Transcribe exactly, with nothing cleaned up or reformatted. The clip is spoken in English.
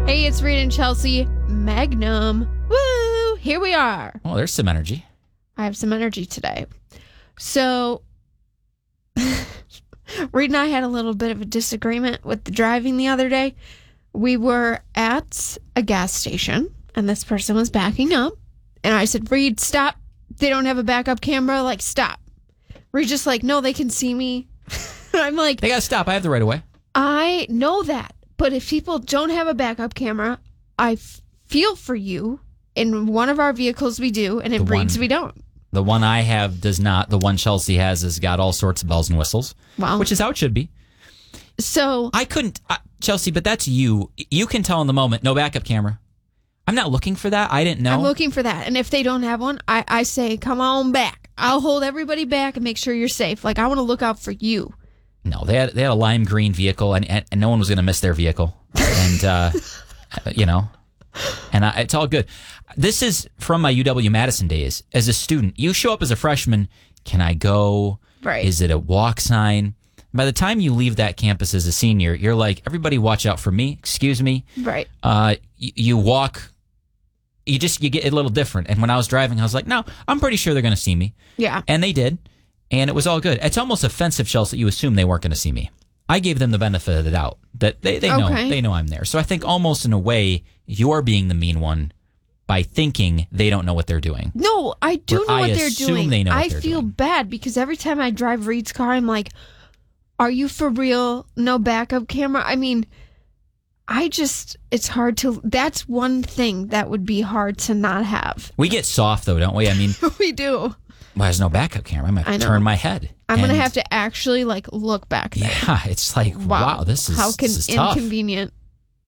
Hey, it's Reed and Chelsea. Magnum. Woo! Here we are. Oh, there's some energy. I have some energy today. So, Reed and I had a little bit of a disagreement with the driving the other day. We were at a gas station, and this person was backing up. And I said, Reed, stop. They don't have a backup camera. Like, stop. Reed just like, no, they can see me. I'm like, They got to stop. I have the right of way. I know that. But if people don't have a backup camera, I f- feel for you. In one of our vehicles, we do, and in The Breeds, one- we don't. The one I have does not. The one Chelsea has has got all sorts of bells and whistles, Wow. which is how it should be. So, I couldn't, uh, Chelsea, but that's you. You can tell in the moment, no backup camera. I'm not looking for that. I didn't know. I'm looking for that. And if they don't have one, I, I say, come on back. I'll hold everybody back and make sure you're safe. Like, I want to look out for you. No, they had they had a lime green vehicle, and, and, and no one was going to miss their vehicle. And, uh, you know, and I, it's all good. This is from my U W-Madison days. As a student, you show up as a freshman, can I go? Right. Is it a walk sign? By the time you leave that campus as a senior, you're like, everybody watch out for me. Excuse me. Right. Uh, you, you walk, you just, you get a little different. And when I was driving, I was like, no, I'm pretty sure they're going to see me. Yeah. And they did. And it was all good. It's almost offensive, Chelsea, that you assume they weren't going to see me. I gave them the benefit of the doubt that they, they know Okay. they know I'm there. So I think almost in a way, you're being the mean one by thinking they don't know what they're doing. No, I do Where know I what they're assume doing. they know what I they're feel doing. bad because every time I drive Reed's car, I'm like, are you for real? No backup camera? I mean, I just, it's hard to, that's one thing that would be hard to not have. We get soft, though, don't we? I mean, We do. well, there's no backup camera. I'm going I to know. turn my head. I'm going to And, have to actually like look back there. Yeah, it's like, wow, this is, How this is con- tough. inconvenient.